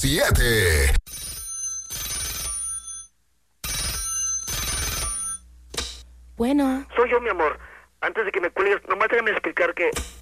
7. Bueno. Soy yo, mi amor. Antes de que me cuelgues, nomás déjame explicar que